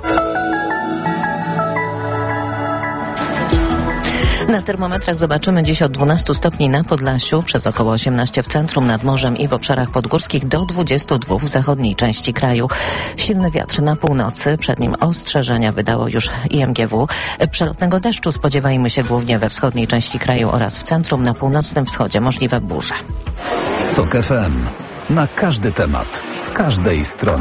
Na termometrach zobaczymy dziś od dwunastu stopni na Podlasiu, przez około osiemnaście w centrum, nad morzem i w obszarach podgórskich, do dwudziestu dwóch w zachodniej części kraju. Silny wiatr na północy, przed nim ostrzeżenia wydało już I M G W. Przelotnego deszczu spodziewajmy się głównie we wschodniej części kraju oraz w centrum, na północnym wschodzie możliwe burze. TOK F M. Na każdy temat, z każdej strony.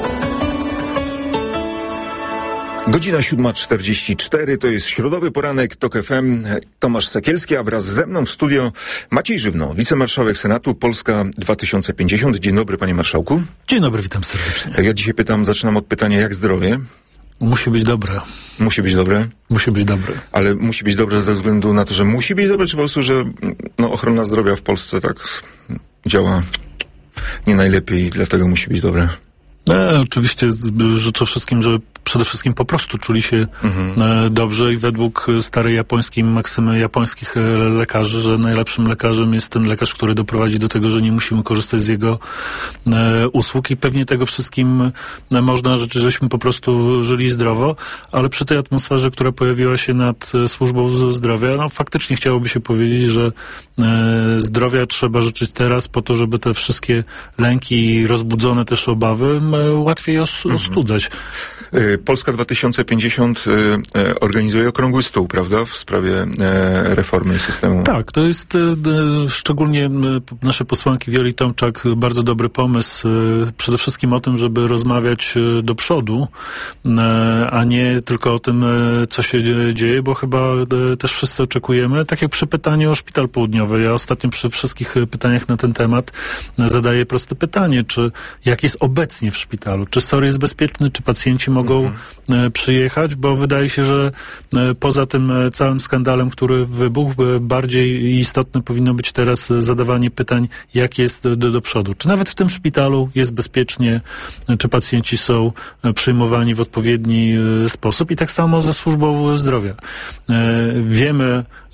Godzina siódma czterdzieści cztery, to jest środowy poranek TOK F M. Tomasz Sekielski, a wraz ze mną w studio Maciej Żywno, wicemarszałek Senatu Polska dwa tysiące pięćdziesiąt. Dzień dobry, panie marszałku. Dzień dobry, witam serdecznie. Ja dzisiaj pytam, zaczynam od pytania, jak zdrowie? Musi być dobre. Musi być dobre? Musi być dobre. Ale musi być dobre ze względu na to, że musi być dobre, czy po prostu, że no, ochrona zdrowia w Polsce tak działa nie najlepiej i dlatego musi być dobre? No, oczywiście życzę wszystkim, żeby przede wszystkim po prostu czuli się mhm. e, dobrze i według starej japońskiej maksymy japońskich lekarzy, że najlepszym lekarzem jest ten lekarz, który doprowadzi do tego, że nie musimy korzystać z jego e, usług i pewnie tego wszystkim e, można życzyć, żeśmy po prostu żyli zdrowo, ale przy tej atmosferze, która pojawiła się nad e, służbą zdrowia, no faktycznie chciałoby się powiedzieć, że e, zdrowia trzeba życzyć teraz po to, żeby te wszystkie lęki i rozbudzone też obawy e, łatwiej os, ostudzać. Mhm. Polska dwa tysiące pięćdziesiąt e, organizuje okrągły stół, prawda, w sprawie e, reformy systemu. Tak, to jest e, szczególnie e, nasze posłanki Wioli Tomczak bardzo dobry pomysł, e, przede wszystkim o tym, żeby rozmawiać e, do przodu, e, a nie tylko o tym, e, co się dzieje, bo chyba e, też wszyscy oczekujemy, tak jak przy pytaniu o Szpital Południowy. Ja ostatnio przy wszystkich pytaniach na ten temat e, zadaję proste pytanie, czy jak jest obecnie w szpitalu, czy S O R jest bezpieczny, czy pacjenci mogą mhm. przyjechać, bo wydaje się, że poza tym całym skandalem, który wybuchł, bardziej istotne powinno być teraz zadawanie pytań, jak jest do, do przodu. Czy nawet w tym szpitalu jest bezpiecznie, czy pacjenci są przyjmowani w odpowiedni sposób i tak samo ze służbą zdrowia. Wiemy,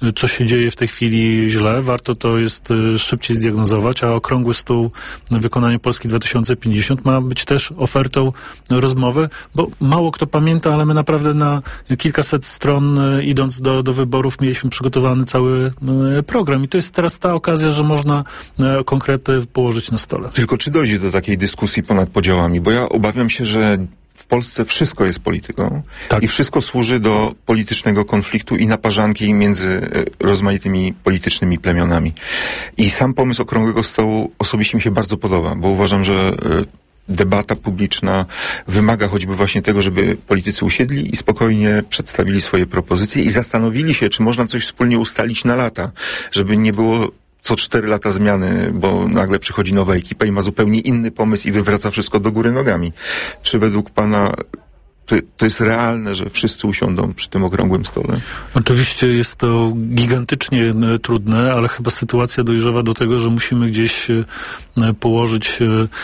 co się dzieje w tej chwili źle. Warto to jest szybciej zdiagnozować, a Okrągły Stół na wykonaniu Polski dwa tysiące pięćdziesiąt ma być też ofertą rozmowy, bo mało kto pamięta, ale my naprawdę na kilkaset stron idąc do, do wyborów mieliśmy przygotowany cały program i to jest teraz ta okazja, że można konkrety położyć na stole. Tylko czy dojdzie do takiej dyskusji ponad podziałami? Bo ja obawiam się, że w Polsce wszystko jest polityką tak. i wszystko służy do politycznego konfliktu i naparzanki między rozmaitymi politycznymi plemionami. I sam pomysł Okrągłego Stołu osobiście mi się bardzo podoba, bo uważam, że debata publiczna wymaga choćby właśnie tego, żeby politycy usiedli i spokojnie przedstawili swoje propozycje i zastanowili się, czy można coś wspólnie ustalić na lata, żeby nie było co cztery lata zmiany, bo nagle przychodzi nowa ekipa i ma zupełnie inny pomysł i wywraca wszystko do góry nogami. Czy według pana to, to jest realne, że wszyscy usiądą przy tym okrągłym stole? Oczywiście jest to gigantycznie trudne, ale chyba sytuacja dojrzewa do tego, że musimy gdzieś położyć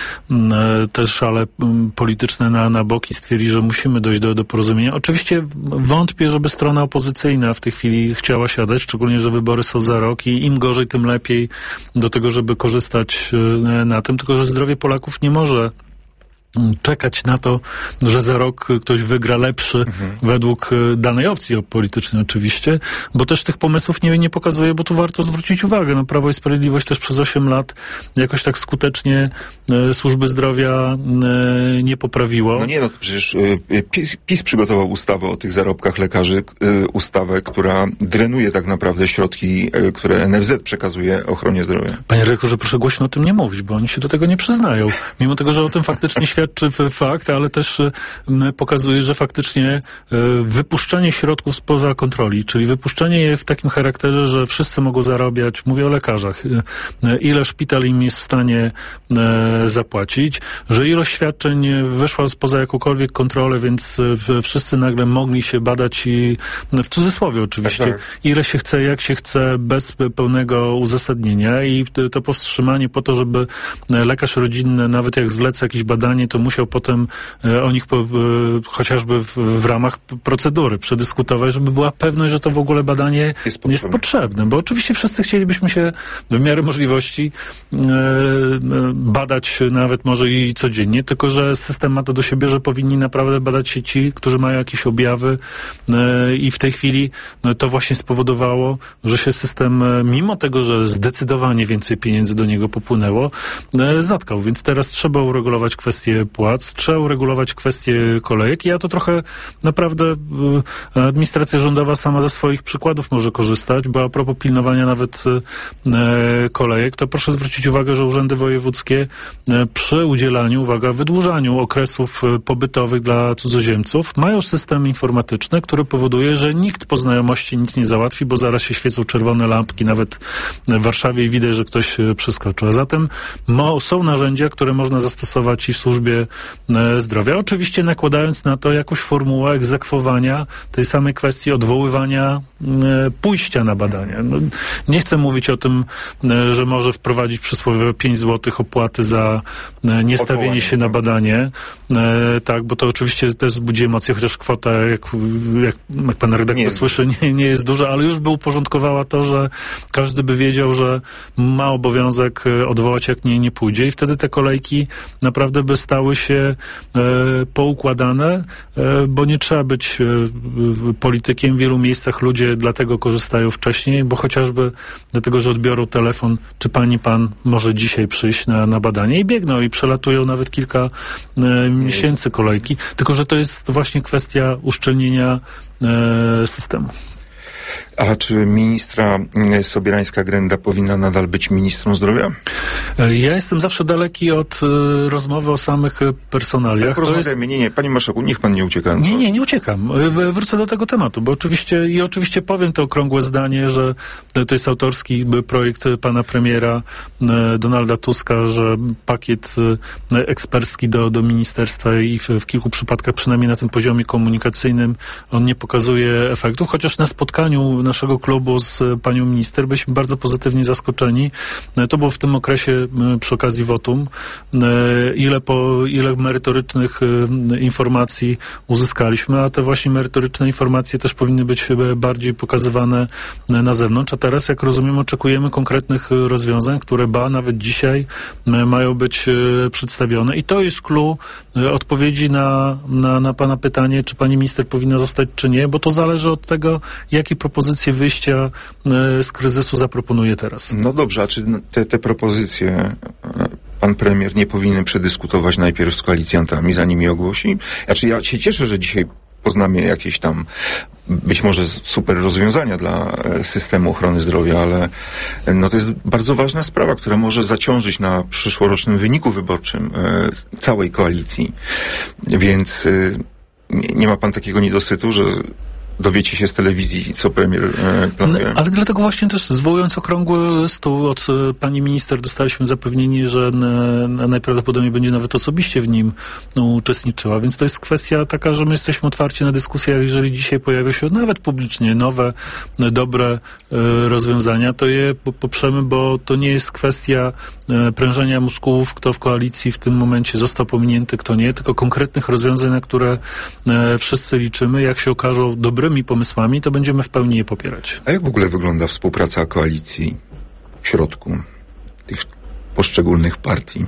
te szale polityczne na, na bok i stwierdzić, że musimy dojść do, do porozumienia. Oczywiście wątpię, żeby strona opozycyjna w tej chwili chciała siadać, szczególnie, że wybory są za rok i im gorzej, tym lepiej do tego, żeby korzystać na tym, tylko że zdrowie Polaków nie może czekać na to, że za rok ktoś wygra lepszy mhm. według danej opcji politycznej oczywiście, bo też tych pomysłów nie, nie pokazuje, bo tu warto zwrócić uwagę. No, Prawo i Sprawiedliwość też przez osiem lat jakoś tak skutecznie e, służby zdrowia e, nie poprawiło. No nie, no to przecież e, PiS, PiS przygotował ustawę o tych zarobkach lekarzy, e, ustawę, która drenuje tak naprawdę środki, e, które N F Z przekazuje ochronie zdrowia. Panie rektorze, proszę głośno o tym nie mówić, bo oni się do tego nie przyznają. Mimo tego, że o tym faktycznie świadczy fakt, ale też pokazuje, że faktycznie wypuszczenie środków spoza kontroli, czyli wypuszczenie je w takim charakterze, że wszyscy mogą zarabiać, mówię o lekarzach, ile szpital im jest w stanie zapłacić, że ilość świadczeń wyszła spoza jakąkolwiek kontrolę, więc wszyscy nagle mogli się badać i w cudzysłowie oczywiście, tak, tak. ile się chce, jak się chce, bez pełnego uzasadnienia i to powstrzymanie po to, żeby lekarz rodzinny, nawet jak zleca jakieś badanie, to musiał potem e, o nich po, e, chociażby w, w ramach procedury przedyskutować, żeby była pewność, że to w ogóle badanie jest potrzebne. Jest potrzebne, bo oczywiście wszyscy chcielibyśmy się w miarę możliwości e, badać nawet może i codziennie, tylko że system ma to do siebie, że powinni naprawdę badać się ci, którzy mają jakieś objawy e, i w tej chwili no, to właśnie spowodowało, że się system, e, mimo tego, że zdecydowanie więcej pieniędzy do niego popłynęło, e, zatkał, więc teraz trzeba uregulować kwestie płac, trzeba uregulować kwestie kolejek i ja to trochę naprawdę administracja rządowa sama ze swoich przykładów może korzystać, bo a propos pilnowania nawet e, kolejek, to proszę zwrócić uwagę, że urzędy wojewódzkie e, przy udzielaniu, uwaga, wydłużaniu okresów pobytowych dla cudzoziemców mają system informatyczny, który powoduje, że nikt po znajomości nic nie załatwi, bo zaraz się świecą czerwone lampki nawet w Warszawie i widać, że ktoś przeskoczył. A zatem mo, są narzędzia, które można zastosować i w służbie zdrowia. Oczywiście nakładając na to jakąś formułę egzekwowania tej samej kwestii odwoływania pójścia na badania. No, nie chcę mówić o tym, że może wprowadzić przysłowiowe pięć złotych opłaty za niestawienie się na badanie. Tak, bo to oczywiście też wzbudzi emocje, chociaż kwota, jak, jak, jak pan redaktor nie słyszy, nie, nie jest duża, ale już by uporządkowała to, że każdy by wiedział, że ma obowiązek odwołać, jak nie, nie pójdzie i wtedy te kolejki naprawdę by stały się e, poukładane, e, bo nie trzeba być e, politykiem. W wielu miejscach ludzie dlatego korzystają wcześniej, bo chociażby dlatego, że odbiorą telefon, czy pani, pan może dzisiaj przyjść na, na badanie i biegną i przelatują nawet kilka e, miesięcy kolejki. Tylko, że to jest właśnie kwestia uszczelnienia e, systemu. A czy ministra Sobierańska-Grenda powinna nadal być ministrą zdrowia? Ja jestem zawsze daleki od y, rozmowy o samych personaliach. Porozmawiajmy, jest... nie, nie, panie marszałku, niech pan nie ucieka. Nie, nie, nie uciekam. Wrócę do tego tematu, bo oczywiście i oczywiście powiem to okrągłe zdanie, że to jest autorski projekt pana premiera y, Donalda Tuska, że pakiet y, ekspercki do, do ministerstwa i w, w kilku przypadkach, przynajmniej na tym poziomie komunikacyjnym, on nie pokazuje efektów, chociaż na spotkaniu naszego klubu z panią minister byliśmy bardzo pozytywnie zaskoczeni. To było w tym okresie przy okazji wotum. Ile, po, ile merytorycznych informacji uzyskaliśmy, a te właśnie merytoryczne informacje też powinny być bardziej pokazywane na zewnątrz. A teraz, jak rozumiem, oczekujemy konkretnych rozwiązań, które ba, nawet dzisiaj mają być przedstawione. I to jest clue odpowiedzi na, na, na pana pytanie, czy pani minister powinna zostać, czy nie, bo to zależy od tego, jakie propozycje wyjścia z kryzysu zaproponuje teraz. No dobrze, a czy te, te propozycje pan premier nie powinien przedyskutować najpierw z koalicjantami, zanim je ogłosi? Znaczy ja się cieszę, że dzisiaj poznamy jakieś tam być może super rozwiązania dla systemu ochrony zdrowia, ale no to jest bardzo ważna sprawa, która może zaciążyć na przyszłorocznym wyniku wyborczym e, całej koalicji. Więc e, nie, nie ma pan takiego niedosytu, że dowiecie się z telewizji, co premier e, planuje. No, ale dlatego właśnie też zwołując okrągły stół od e, pani minister dostaliśmy zapewnienie, że e, najprawdopodobniej będzie nawet osobiście w nim no, uczestniczyła, więc to jest kwestia taka, że my jesteśmy otwarci na dyskusję, jeżeli dzisiaj pojawią się nawet publicznie nowe, e, dobre e, rozwiązania, to je poprzemy, bo to nie jest kwestia e, prężenia mózgów, kto w koalicji w tym momencie został pominięty, kto nie, tylko konkretnych rozwiązań, na które e, wszyscy liczymy. Jak się okażą dobre pomysłami, to będziemy w pełni je popierać. A jak w ogóle wygląda współpraca koalicji w środku tych poszczególnych partii?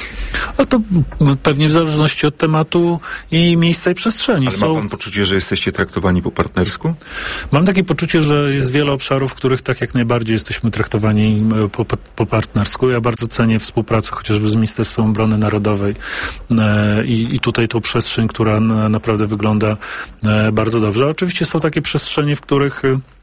A to pewnie w zależności od tematu i miejsca i przestrzeni. Ale ma pan poczucie, że jesteście traktowani po partnersku? Mam takie poczucie, że jest wiele obszarów, w których tak jak najbardziej jesteśmy traktowani po, po partnersku. Ja bardzo cenię współpracę chociażby z Ministerstwem Obrony Narodowej e, i, i tutaj tą przestrzeń, która na, naprawdę wygląda e, bardzo dobrze. A oczywiście są takie przestrzenie, w których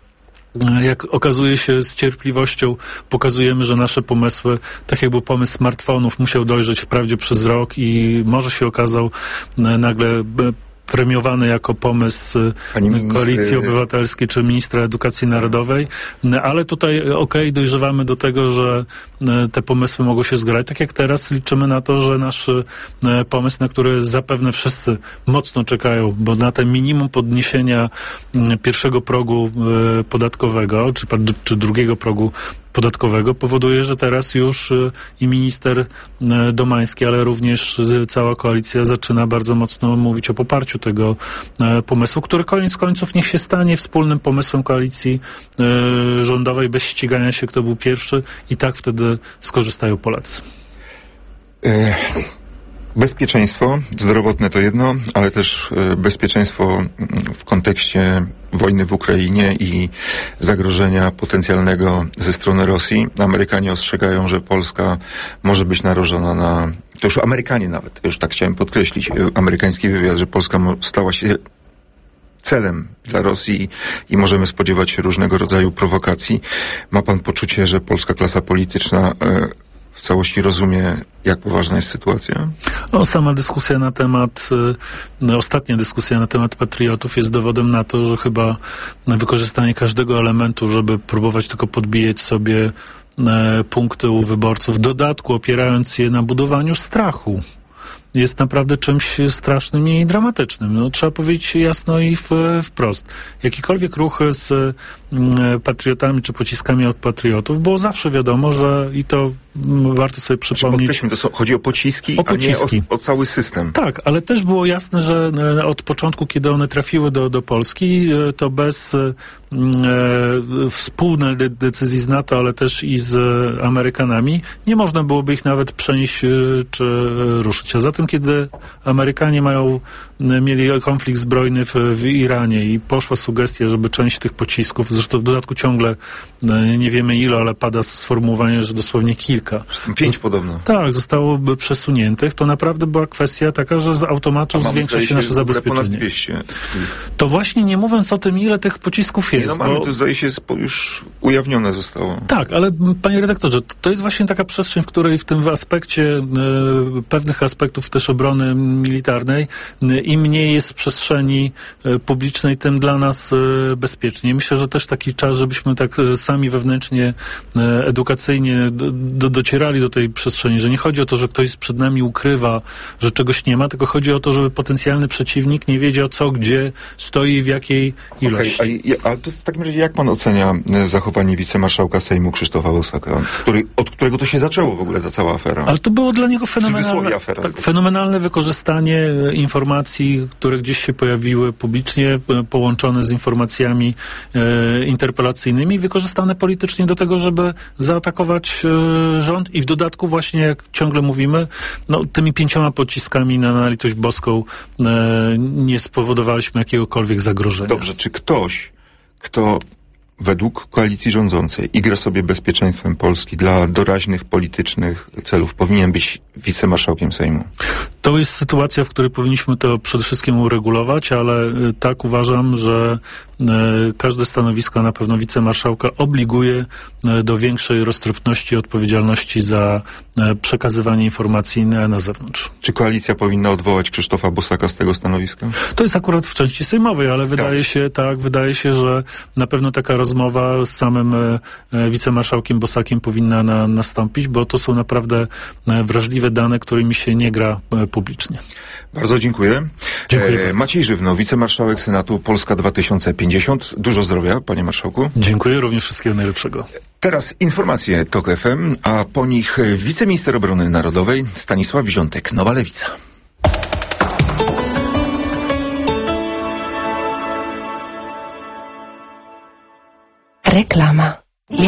jak okazuje się z cierpliwością, pokazujemy, że nasze pomysły, tak jak był pomysł smartfonów, musiał dojrzeć wprawdzie przez rok i może się okazał nagle premiowany jako pomysł Koalicji Obywatelskiej czy ministra edukacji narodowej, ale tutaj okej, okay, dojrzewamy do tego, że te pomysły mogą się zgrać. Tak jak teraz liczymy na to, że nasz pomysł, na który zapewne wszyscy mocno czekają, bo na te minimum podniesienia pierwszego progu podatkowego, czy, czy drugiego progu podatkowego powoduje, że teraz już i minister Domański, ale również cała koalicja zaczyna bardzo mocno mówić o poparciu tego pomysłu, który koniec końców niech się stanie wspólnym pomysłem koalicji rządowej bez ścigania się, kto był pierwszy i tak wtedy skorzystają Polacy. Bezpieczeństwo zdrowotne to jedno, ale też bezpieczeństwo w kontekście wojny w Ukrainie i zagrożenia potencjalnego ze strony Rosji. Amerykanie ostrzegają, że Polska może być narażona na... To już Amerykanie nawet, już tak chciałem podkreślić, amerykański wywiad, że Polska stała się celem dla Rosji i możemy spodziewać się różnego rodzaju prowokacji. Ma pan poczucie, że polska klasa polityczna w całości rozumie, jak poważna jest sytuacja? No, sama dyskusja na temat, no, ostatnia dyskusja na temat patriotów jest dowodem na to, że chyba wykorzystanie każdego elementu, żeby próbować tylko podbijać sobie e, punkty u wyborców, w dodatku opierając je na budowaniu strachu, jest naprawdę czymś strasznym i dramatycznym. No, trzeba powiedzieć jasno i w, wprost. Jakikolwiek ruch z mm, patriotami czy pociskami od patriotów, było zawsze wiadomo, że i to m, warto sobie przypomnieć. Znaczy, to są, chodzi o pociski, o pociski, a nie o, o cały system. Tak, ale też było jasne, że e, od początku, kiedy one trafiły do, do Polski, e, to bez e, wspólnej de- decyzji z NATO, ale też i z Amerykanami, nie można byłoby ich nawet przenieść e, czy e, ruszyć. A zatem, kiedy Amerykanie mają, mieli konflikt zbrojny w, w Iranie i poszła sugestia, żeby część tych pocisków, zresztą w dodatku ciągle nie wiemy ile, ale pada sformułowanie, że dosłownie kilka. Pięć podobno. Tak, zostałoby przesuniętych. To naprawdę była kwestia taka, że z automatu zwiększa się nasze zabezpieczenie. Ponad dwieście. To właśnie nie mówiąc o tym, ile tych pocisków jest. Nie, no mamy, bo... to zdaje się już ujawnione zostało. Tak, ale panie redaktorze, to jest właśnie taka przestrzeń, w której w tym aspekcie e, pewnych aspektów też obrony militarnej e, im mniej jest przestrzeni e, publicznej, tym dla nas e, bezpieczniej. Myślę, że też taki czas, żebyśmy tak e, sami wewnętrznie, e, edukacyjnie do, do, docierali do tej przestrzeni, że nie chodzi o to, że ktoś przed nami ukrywa, że czegoś nie ma, tylko chodzi o to, żeby potencjalny przeciwnik nie wiedział co, gdzie stoi, w jakiej ilości. Okay, a, a to w takim razie jak pan ocenia zachowanie wicemarszałka Sejmu Krzysztofa Bosaka, który, od którego to się zaczęło w ogóle ta cała afera? Ale to było dla niego fenomenalne, afera, tak, fenomenalne wykorzystanie informacji, które gdzieś się pojawiły publicznie, połączone z informacjami e, interpelacyjnymi, wykorzystane politycznie do tego, żeby zaatakować e, rząd i w dodatku właśnie, jak ciągle mówimy, no, tymi pięcioma pociskami na, na litość boską e, nie spowodowaliśmy jakiegokolwiek zagrożenia. Dobrze, czy ktoś, kto według koalicji rządzącej i gra sobie bezpieczeństwem Polski dla doraźnych politycznych celów, powinien być wicemarszałkiem Sejmu? To jest sytuacja, w której powinniśmy to przede wszystkim uregulować, ale tak uważam, że każde stanowisko, na pewno wicemarszałka, obliguje do większej roztropności i odpowiedzialności za przekazywanie informacji na zewnątrz. Czy koalicja powinna odwołać Krzysztofa Bosaka z tego stanowiska? To jest akurat w części sejmowej, ale wydaje tak. się, tak, wydaje się, że na pewno taka rozmowa z samym wicemarszałkiem Bosakiem powinna na, nastąpić, bo to są naprawdę wrażliwe dane, którymi się nie gra publicznie. Bardzo dziękuję. Dziękuję e, bardzo. Maciej Żywno, wicemarszałek Senatu Polska dwa tysiące pięćdziesiąt. Dużo zdrowia, panie marszałku. Dziękuję, również wszystkiego najlepszego. Teraz informacje TOK F M, a po nich wiceminister obrony narodowej Stanisław Wziątek, Nowa Lewica. Reklama.